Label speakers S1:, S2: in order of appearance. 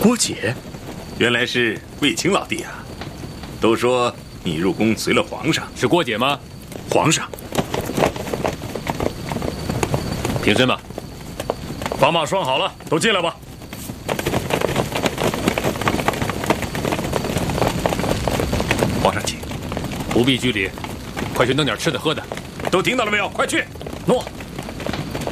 S1: 郭姐，
S2: 原来是卫青老弟啊！都说你入宫随了皇上，
S3: 是郭姐吗？
S2: 皇上，
S3: 挺身吧。
S1: 宝马拴好了，都进来吧。
S2: 皇上请。
S3: 不必拘礼，快去弄点吃的喝的。
S1: 都听到了没有？快去！诺。